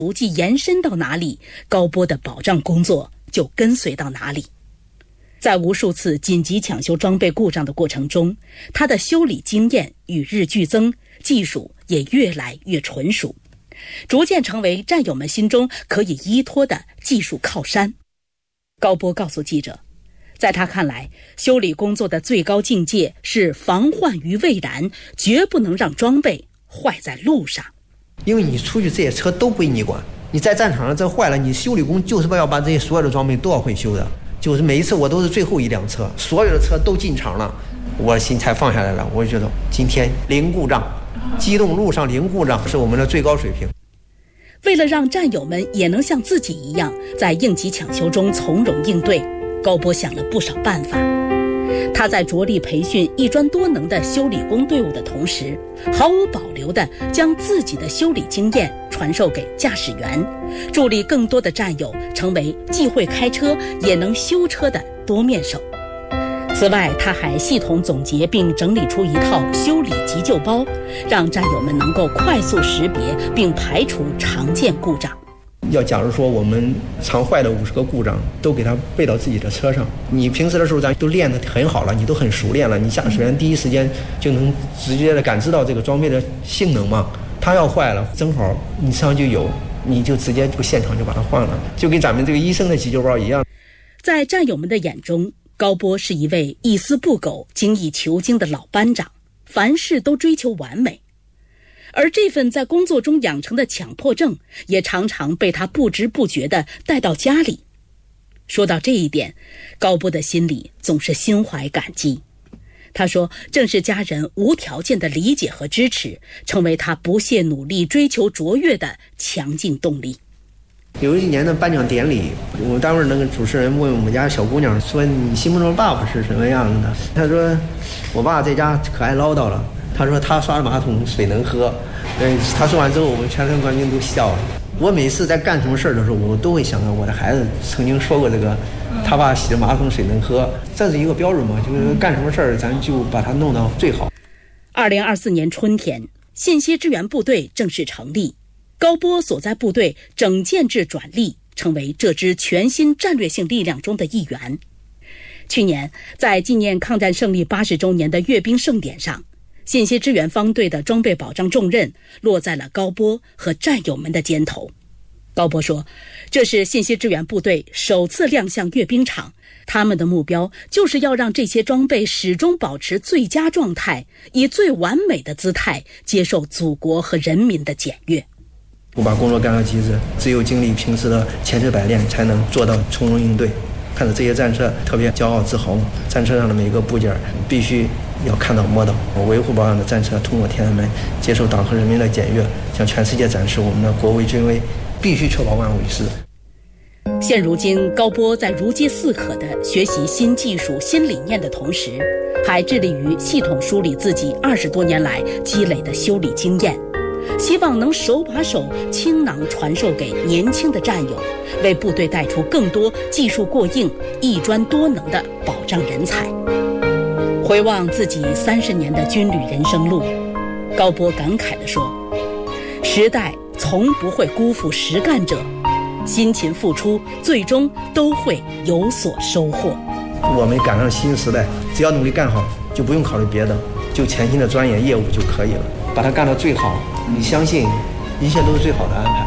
足迹延伸到哪里，高波的保障工作就跟随到哪里。在无数次紧急抢修装备故障的过程中，他的修理经验与日俱增，技术也越来越纯熟，逐渐成为战友们心中可以依托的技术靠山。高波告诉记者，在他看来，修理工作的最高境界是防患于未然，绝不能让装备坏在路上。 因为你出去这些车都归你管，你在战场上这坏了，你修理工就是要把这些所有的装备都要会修的。就是每一次我都是最后一辆车，所有的车都进场了，我心才放下来了。我就觉得今天零故障，机动路上零故障是我们的最高水平。 为了让战友们也能像自己一样在应急抢修中从容应对，高波想了不少办法。他在着力培训一专多能的修理工队伍的同时，毫无保留地将自己的修理经验传授给驾驶员，助力更多的战友成为既会开车也能修车的多面手。此外，他还系统总结并整理出一套修理急救包，让战友们能够快速识别并排除常见故障。 假如说我们常坏的50个故障都给它备到自己的车上，你平时的时候咱都练得很好了，你都很熟练了，你驾驶员第一时间就能直接的感知到这个装备的性能嘛。它要坏了，正好你车上就有，你就直接就现场就把它换了，就跟咱们这个医生的急救包一样。 在战友们的眼中，高波是一位一丝不苟、精益求精的老班长，凡事都追求完美。而这份在工作中养成的强迫症，也常常被他不知不觉地带到家里。说到这一点，高波的心里总是心怀感激。他说，正是家人无条件的理解和支持，成为他不懈努力、追求卓越的强劲动力。 有一年的颁奖典礼，我单位那个主持人问我们家小姑娘说：“你心目中的爸爸是什么样子的？”她说：“我爸在家可爱唠叨了。”他说他刷马桶水能喝。他说完之后，我们全场冠军都笑了。我每次在干什么事儿的时候，我都会想到我的孩子曾经说过这个，他爸洗的马桶水能喝，这是一个标准嘛，就是干什么事儿咱就把它弄到最好。 2024年春天，信息支援部队正式成立，高波所在部队整建制转隶，成为这支全新战略性力量中的一员。去年，在纪念抗战胜利80周年的阅兵盛典上，信息支援方队的装备保障重任落在了高波和战友们的肩头。高波说，这是信息支援部队首次亮相阅兵场，他们的目标就是要让这些装备始终保持最佳状态，以最完美的姿态接受祖国和人民的检阅。 我把工作干到极致，只有经历平时的千锤百炼，才能做到从容应对。看着这些战车特别骄傲自豪，战车上的每一个部件必须要看到摸到。维护保养的战车通过天安门接受党和人民的检阅，向全世界展示我们的国威军威，必须确保万无一失。 现如今，高波在如饥似渴地学习新技术、新理念的同时，还致力于系统梳理自己20多年来积累的修理经验，希望能手把手倾囊传授给年轻的战友，为部队带出更多技术过硬、一专多能的保障人才。回望自己30年的军旅人生路，高波感慨地说，时代从不会辜负实干者，辛勤付出最终都会有所收获。 我们赶上新时代，只要努力干好，就不用考虑别的，就全新的专业业务就可以了，把它干到最好，你相信一切都是最好的安排。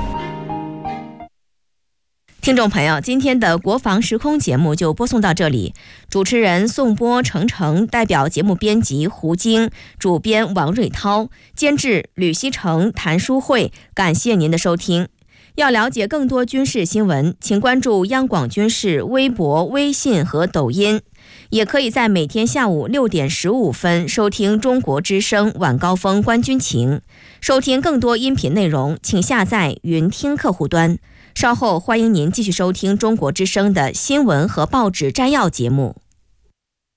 听众朋友，今天的国防时空节目就播送到这里，主持人宋波、程程，代表节目编辑胡晶，主编王瑞涛，监制吕希成、谭淑慧，感谢您的收听。要了解更多军事新闻，请关注央广军事微博、微信和抖音，也可以在每天下午6点15分收听中国之声晚高峰观军情。收听更多音频内容，请下载云听客户端。稍后欢迎您继续收听中国之声的新闻和报纸摘要节目。